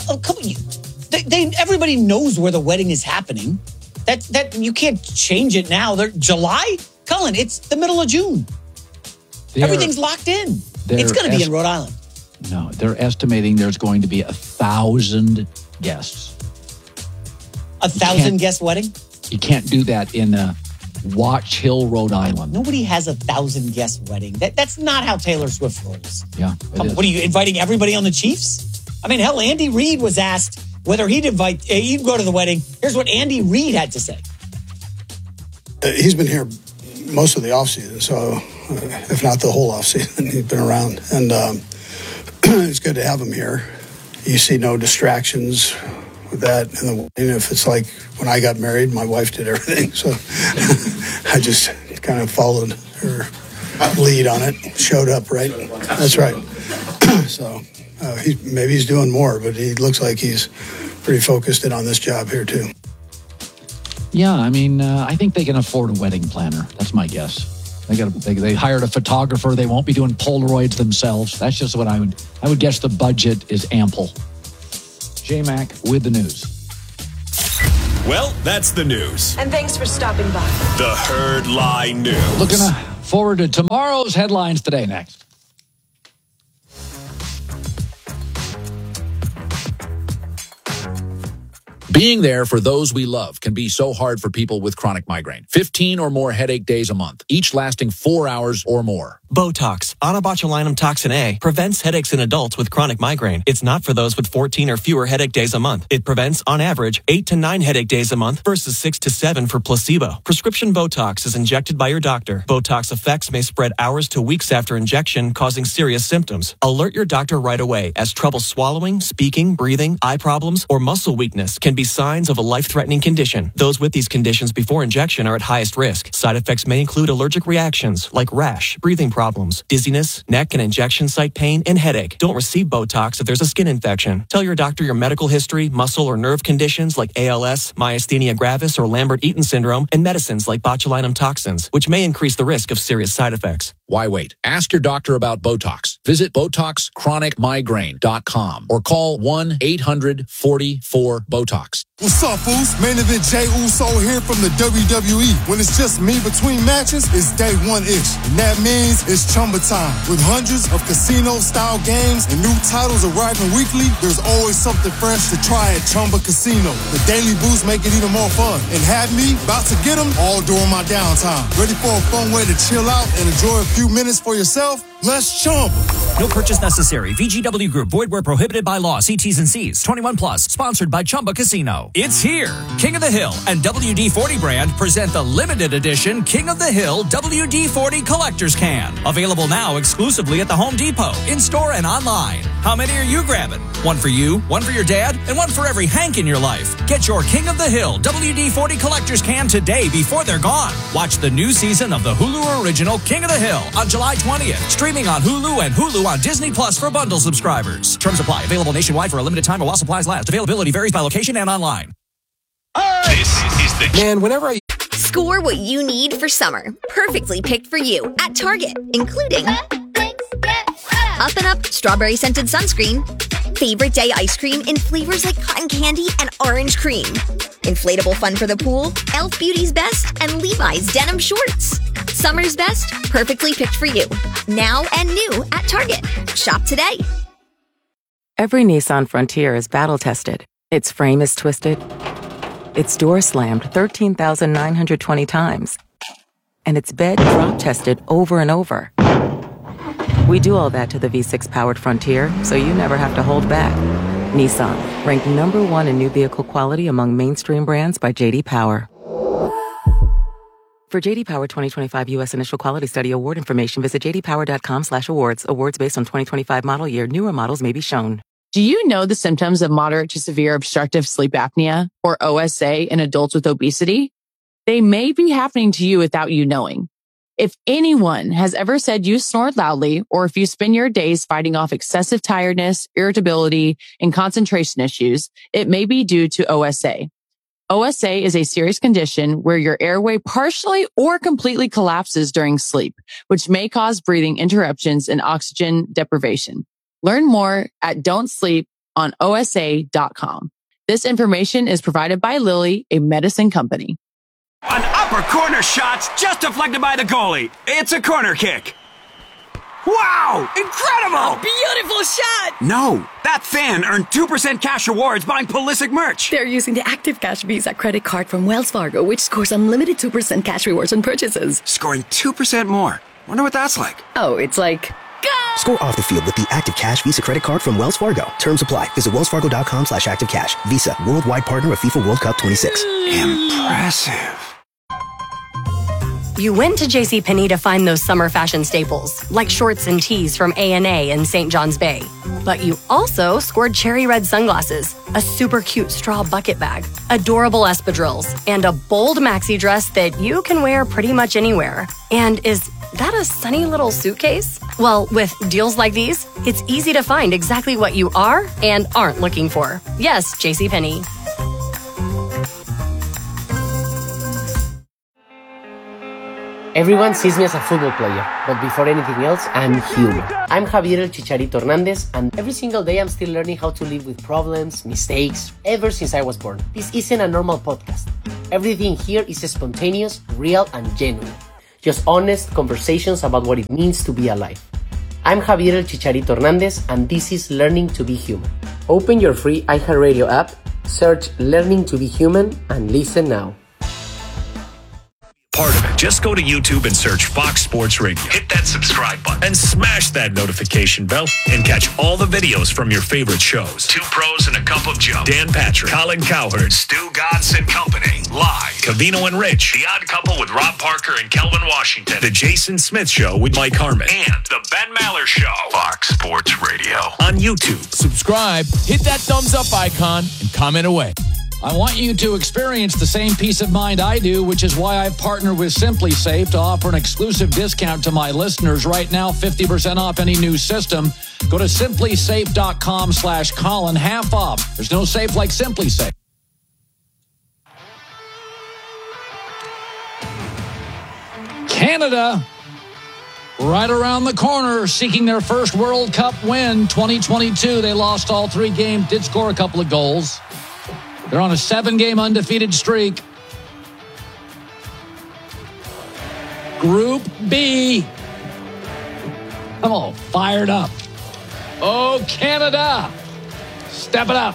Everybody knows where the wedding is happening. That you can't change it now. July? Colin, it's the middle of June. Everything's locked in. It's going to be in Rhode Island. No, they're estimating there's going to be 1,000 guests. 1,000 guest wedding? You can't do that in Watch Hill, Rhode Island. Nobody has 1,000 guest wedding. That's not how Taylor Swift rolls. Yeah. What are you inviting everybody on the Chiefs? I mean, hell, Andy Reid was asked whether he'd go to the wedding. Here's what Andy Reid had to say. He's been here most of the offseason, so if not the whole offseason, he's been around. And it's good to have him here. You see no distractions with that. And if it's like when I got married, my wife did everything. So I just kind of followed her lead on it, showed up, right? That's right. So maybe he's doing more, but he looks like he's pretty focused in on this job here, too. Yeah, I mean, I think they can afford a wedding planner. That's my guess. They hired a photographer. They won't be doing Polaroids themselves. That's just what I would guess the budget is ample. J-Mac with the news. Well, that's the news. And thanks for stopping by. The Herd Lie News. Looking forward to tomorrow's headlines today next. Being there for those we love can be so hard for people with chronic migraine. 15 or more headache days a month, each lasting 4 hours or more. Botox, onabotulinum toxin A, prevents headaches in adults with chronic migraine. It's not for those with 14 or fewer headache days a month. It prevents, on average, 8 to 9 headache days a month versus 6 to 7 for placebo. Prescription Botox is injected by your doctor. Botox effects may spread hours to weeks after injection, causing serious symptoms. Alert your doctor right away, as trouble swallowing, speaking, breathing, eye problems, or muscle weakness can be signs of a life-threatening condition. Those with these conditions before injection are at highest risk. Side effects may include allergic reactions like rash, breathing problems, dizziness, neck and injection site pain, and headache. Don't receive Botox if there's a skin infection. Tell your doctor your medical history, muscle or nerve conditions like ALS, myasthenia gravis, or Lambert-Eaton syndrome, and medicines like botulinum toxins, which may increase the risk of serious side effects. Why wait? Ask your doctor about Botox. Visit BotoxChronicMigraine.com or call 1-800-44-BOTOX. What's up, Foos? Main event Jey Uso here from the WWE. When it's just me between matches, it's day one-ish. And that means it's Chumba time. With hundreds of casino-style games and new titles arriving weekly, there's always something fresh to try at Chumba Casino. The daily boosts make it even more fun. And have me about to get them all during my downtime. Ready for a fun way to chill out and enjoy a few minutes for yourself? Let's Chumba. No purchase necessary. VGW Group. Void where prohibited by law. See T's and C's. 21 plus. Sponsored by Chumba Casino. It's here. King of the Hill and WD-40 brand present the limited edition King of the Hill WD-40 Collector's Can. Available now exclusively at the Home Depot, in-store and online. How many are you grabbing? One for you, one for your dad, and one for every Hank in your life. Get your King of the Hill WD-40 Collector's Can today before they're gone. Watch the new season of the Hulu original King of the Hill on July 20th. Streaming on Hulu and Hulu on Disney Plus for bundle subscribers. Terms apply. Available nationwide for a limited time or while supplies last. Availability varies by location and online. This is the Man, whenever I Score what you need for summer. Perfectly picked for you at Target, including Up and Up strawberry scented sunscreen, favorite day ice cream in flavors like cotton candy and orange cream, inflatable fun for the pool, Elf Beauty's Best, and Levi's denim shorts. Summer's best, perfectly picked for you. Now and new at Target. Shop today. Every Nissan Frontier is battle-tested. Its frame is twisted. Its door slammed 13,920 times. And its bed drop-tested over and over. We do all that to the V6-powered Frontier, so you never have to hold back. Nissan, ranked number 1 in new vehicle quality among mainstream brands by J.D. Power. For J.D. Power 2025 U.S. Initial Quality Study award information, visit jdpower.com/awards. Awards based on 2025 model year. Newer models may be shown. Do you know the symptoms of moderate to severe obstructive sleep apnea, or OSA, in adults with obesity? They may be happening to you without you knowing. If anyone has ever said you snored loudly, or if you spend your days fighting off excessive tiredness, irritability, and concentration issues, it may be due to OSA. OSA is a serious condition where your airway partially or completely collapses during sleep, which may cause breathing interruptions and oxygen deprivation. Learn more at don'tsleeponosa.com. This information is provided by Lilly, a medicine company. An upper corner shot's just deflected by the goalie. It's a corner kick. Wow! Incredible! A beautiful shot! No, that fan earned 2% cash rewards buying Pulisic merch. They're using the Active Cash Visa credit card from Wells Fargo, which scores unlimited 2% cash rewards on purchases. Scoring 2% more. Wonder what that's like. Oh, it's like... Score off the field with the Active Cash Visa credit card from Wells Fargo. Terms apply. Visit wellsfargo.com/activecash. Visa, worldwide partner of FIFA World Cup 26. Impressive. You went to JCPenney to find those summer fashion staples, like shorts and tees from A&A and St. John's Bay. But you also scored cherry red sunglasses, a super cute straw bucket bag, adorable espadrilles, and a bold maxi dress that you can wear pretty much anywhere. And is that a sunny little suitcase? Well, with deals like these, it's easy to find exactly what you are and aren't looking for. Yes, JCPenney. Everyone sees me as a football player, but before anything else, I'm human. I'm Javier El Chicharito Hernandez, and every single day I'm still learning how to live with problems, mistakes, ever since I was born. This isn't a normal podcast. Everything here is spontaneous, real, and genuine. Just honest conversations about what it means to be alive. I'm Javier El Chicharito Hernandez, and this is Learning to be Human. Open your free iHeartRadio app, search Learning to be Human, and listen now. Part of it. Just go to YouTube and search Fox Sports Radio. Hit that subscribe button and smash that notification bell and catch all the videos from your favorite shows. Two Pros and a Cup of Joe. Dan Patrick, Colin Cowherd, Stu Godson and Company. Live. Cavino and Rich. The Odd Couple with Rob Parker and Kelvin Washington. The Jason Smith Show with Mike Harmon. And The Ben Maller Show. Fox Sports Radio. On YouTube. Subscribe, hit that thumbs up icon, and comment away. I want you to experience the same peace of mind I do, which is why I've partnered with Simply Safe to offer an exclusive discount to my listeners right now, 50% off any new system. Go to simplysafe.com/Colin, half off. There's no safe like Simply Safe. Canada, right around the corner, seeking their first World Cup win, 2022. They lost all 3 games, did score a couple of goals. They're on a 7-game undefeated streak. Group B. I'm all fired up. Oh, Canada. Step it up.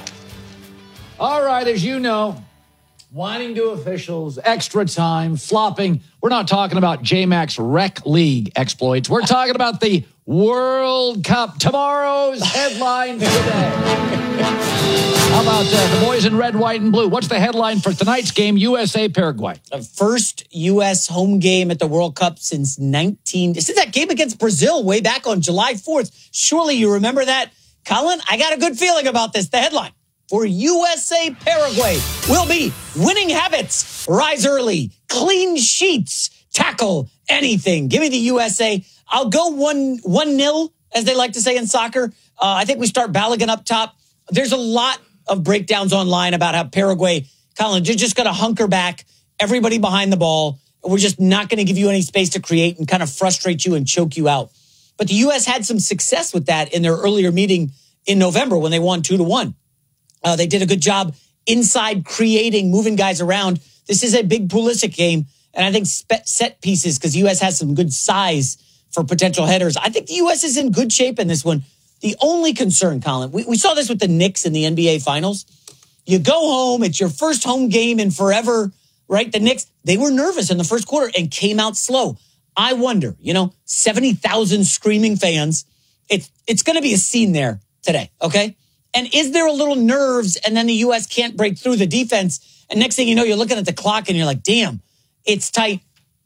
All right, as you know, whining to officials, extra time, flopping. We're not talking about J-Max Rec League exploits. We're talking about the World Cup. Tomorrow's headline today. How about the boys in red, white, and blue? What's the headline for tonight's game, USA-Paraguay? The first U.S. home game at the World Cup since that game against Brazil way back on July 4th. Surely you remember that. Colin, I got a good feeling about this. The headline for USA-Paraguay will be winning habits, rise early, clean sheets, tackle anything. Give me the USA. I'll go 1-0, as they like to say in soccer. I think we start Balogun up top. There's a lot of breakdowns online about how Paraguay, Colin, you're just going to hunker back, everybody behind the ball. We're just not going to give you any space to create and kind of frustrate you and choke you out. But the U.S. had some success with that in their earlier meeting in November when they won 2-1. They did a good job inside creating, moving guys around. This is a big Pulisic game, and I think set pieces, because the U.S. has some good size for potential headers. I think the U.S. is in good shape in this one. The only concern, Colin, we saw this with the Knicks in the NBA Finals. You go home, it's your first home game in forever, right? The Knicks, they were nervous in the first quarter and came out slow. I wonder, 70,000 screaming fans. It's going to be a scene there today, okay? And is there a little nerves and then the U.S. can't break through the defense? And next thing you know, you're looking at the clock and you're like, damn, it's tight.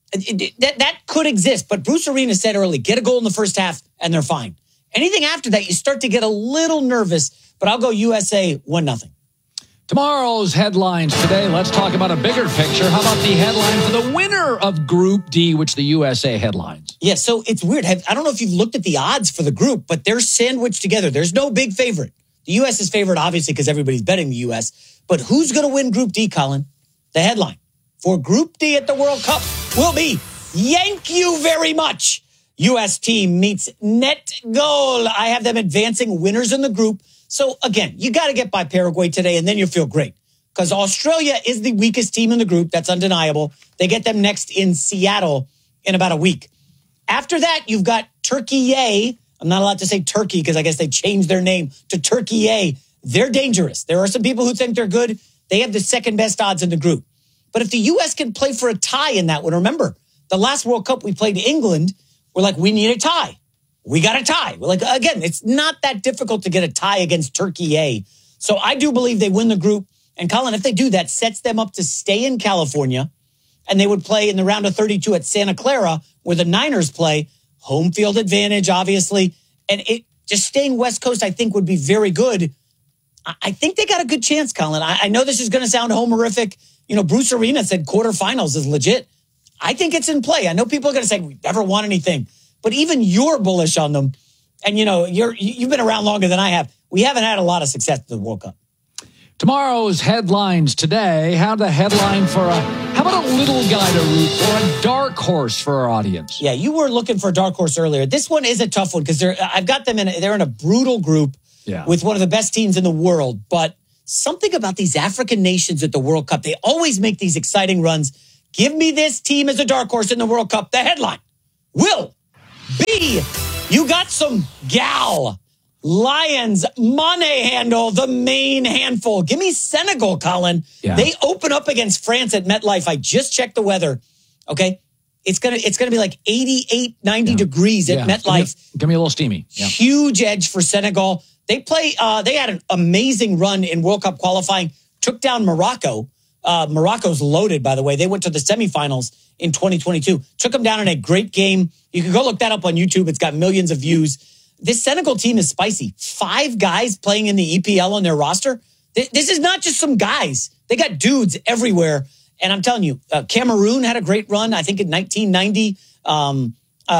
That could exist. But Bruce Arena said early, get a goal in the first half and they're fine. Anything after that, you start to get a little nervous, but I'll go USA 1-0. Tomorrow's headlines today, let's talk about a bigger picture. How about the headline for the winner of Group D, which the USA headlines? Yeah, so it's weird. I don't know if you've looked at the odds for the group, but they're sandwiched together. There's no big favorite. The U.S. is favored, obviously, because everybody's betting the U.S. But who's going to win Group D, Colin? The headline for Group D at the World Cup will be, Yank you very much. U.S. team meets net goal. I have them advancing winners in the group. So, again, you got to get by Paraguay today, and then you'll feel great. Because Australia is the weakest team in the group. That's undeniable. They get them next in Seattle in about a week. After that, you've got Turkey. I'm not allowed to say Turkey because I guess they changed their name to Turkey. They're dangerous. There are some people who think they're good. They have the second best odds in the group. But if the U.S. can play for a tie in that one, remember, the last World Cup we played England, we're like, we need a tie. We got a tie. We're like, again, it's not that difficult to get a tie against Turkey. So I do believe they win the group. And Colin, if they do, that sets them up to stay in California. And they would play in the round of 32 at Santa Clara, where the Niners play. Home field advantage, obviously. And it just staying West Coast, I think, would be very good. I think they got a good chance, Colin. I know this is going to sound homerific. Bruce Arena said quarterfinals is legit. I think it's in play. I know people are going to say, we never won anything. But even you're bullish on them. And, you've been around longer than I have. We haven't had a lot of success at the World Cup. Tomorrow's headlines today. How the headline for a How about a little guy to root for, a dark horse for our audience? Yeah, you were looking for a dark horse earlier. This one is a tough one because I've got them they're in a brutal group with one of the best teams in the world. But something about these African nations at the World Cup, they always make these exciting runs. Give me this team as a dark horse in the World Cup. The headline will be, you got some gal. Lions, Mane handle, the main handful. Give me Senegal, Colin. Yeah. They open up against France at MetLife. I just checked the weather. Okay. It's gonna be like 88, 90 degrees at MetLife. Give me a little steamy. Yeah. Huge edge for Senegal. They had an amazing run in World Cup qualifying, took down Morocco. Morocco's loaded, by the way. They went to the semifinals in 2022. Took them down in a great game. You can go look that up on YouTube. It's got millions of views. This Senegal team is spicy. 5 guys playing in the EPL on their roster. This is not just some guys. They got dudes everywhere. And I'm telling you, Cameroon had a great run, I think, in 1990. And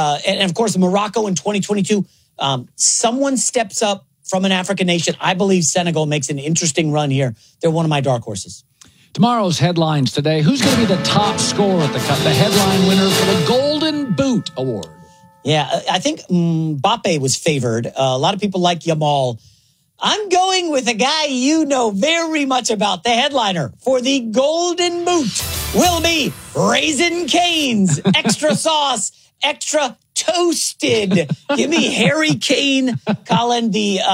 of course, Morocco in 2022. Someone steps up from an African nation. I believe Senegal makes an interesting run here. They're one of my dark horses. Tomorrow's headlines today. Who's going to be the top scorer at the Cup? The headline winner for the Golden Boot Award. Yeah, I think Mbappe was favored. A lot of people like Yamal. I'm going with a guy you know very much about. The headliner for the Golden Boot will be Raisin Cane's extra sauce, extra toasted. Give me Harry Kane, Colin.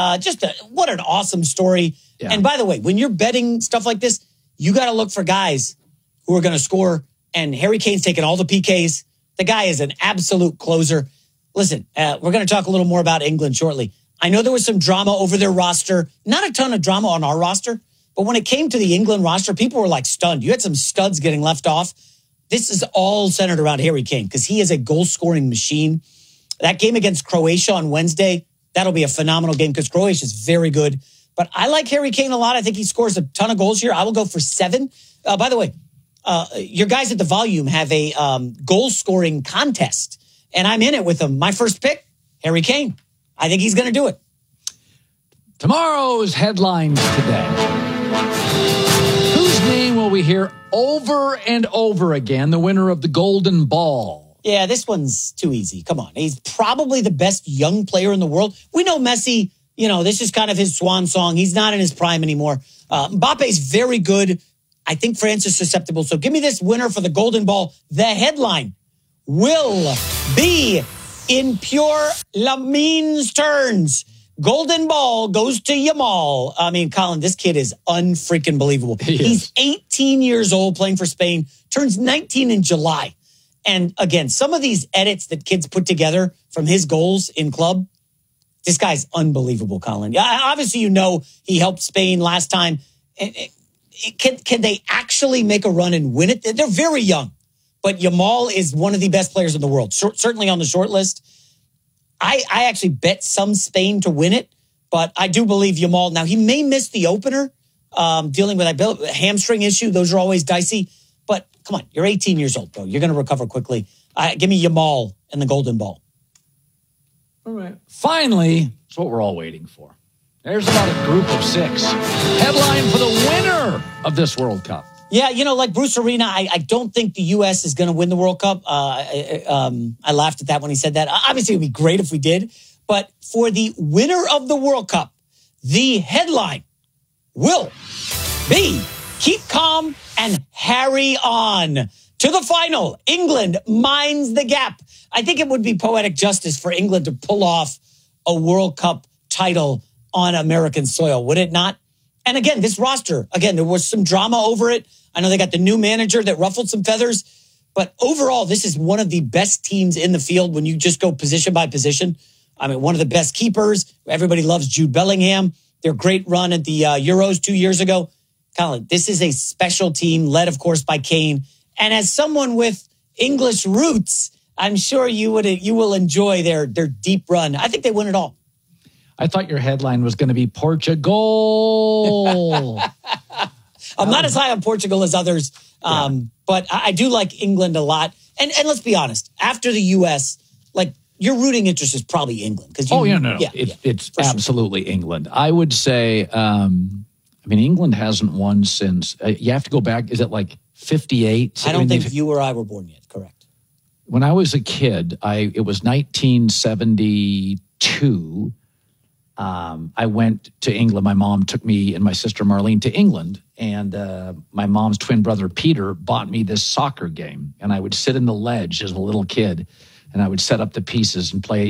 What an awesome story. Yeah. And by the way, when you're betting stuff like this, you got to look for guys who are going to score. And Harry Kane's taking all the PKs. The guy is an absolute closer. Listen, we're going to talk a little more about England shortly. I know there was some drama over their roster. Not a ton of drama on our roster. But when it came to the England roster, people were like stunned. You had some studs getting left off. This is all centered around Harry Kane because he is a goal-scoring machine. That game against Croatia on Wednesday, that'll be a phenomenal game because Croatia is very good. But I like Harry Kane a lot. I think he scores a ton of goals here. I will go for 7. By the way, your guys at the Volume have a goal-scoring contest, and I'm in it with them. My first pick, Harry Kane. I think he's going to do it. Tomorrow's headlines today. Whose name will we hear over and over again? The winner of the Golden Ball. Yeah, this one's too easy. Come on. He's probably the best young player in the world. We know Messi, this is kind of his swan song. He's not in his prime anymore. Mbappe's very good. I think France is susceptible. So give me this winner for the Golden Ball. The headline will be in pure Lamin's turns. Golden Ball goes to Yamal. I mean, Colin, this kid is unfreaking believable. He's 18 years old playing for Spain, turns 19 in July. And again, some of these edits that kids put together from his goals in club, this guy's unbelievable, Colin. Yeah, obviously, he helped Spain last time. Can they actually make a run and win it? They're very young. But Yamal is one of the best players in the world, certainly on the short list. I actually bet some Spain to win it, but I do believe Yamal. Now, he may miss the opener, dealing with a hamstring issue. Those are always dicey. But come on, you're 18 years old, bro. You're going to recover quickly. Give me Yamal and the Golden Ball. All right. Finally, it's what we're all waiting for. There's about a group of 6. Headline for the winner of this World Cup. Yeah, like Bruce Arena, I don't think the U.S. is going to win the World Cup. I laughed at that when he said that. Obviously, it would be great if we did. But for the winner of the World Cup, the headline will be keep calm and harry on. To the final, England minds the gap. I think it would be poetic justice for England to pull off a World Cup title on American soil, would it not? And again, this roster, there was some drama over it. I know they got the new manager that ruffled some feathers. But overall, this is one of the best teams in the field when you just go position by position. I mean, one of the best keepers. Everybody loves Jude Bellingham. Their great run at the Euros 2 years ago. Colin, this is a special team led, of course, by Kane. And as someone with English roots, I'm sure you will enjoy their deep run. I think they win it all. I thought your headline was going to be Portugal. I'm not as high on Portugal as others, but I do like England a lot. And let's be honest, after the U.S., your rooting interest is probably England. It's absolutely sure. England. I would say, England hasn't won since, you have to go back, is it 58. I don't think you or I were born yet, correct? When I was a kid, it was 1972. I went to England. My mom took me and my sister Marlene to England, and my mom's twin brother Peter bought me this soccer game, and I would sit in the ledge as a little kid, and I would set up the pieces and play